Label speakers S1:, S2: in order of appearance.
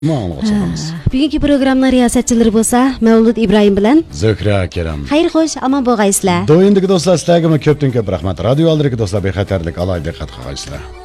S1: Ma'lumotlarimiz.
S2: Bugungi programma riyosatchilari bo'lsa, Mavlud Ibrohim bilan
S1: Zuhra Karam.
S2: Xayr xo'sh, amon bo'lgaysizlar.
S1: Do'yindagi do'stlar, sizlarga ko'pdan ko'p rahmat. Radio aldagi do'stlar bexatarlik, alay diqqat qilgaysizlar.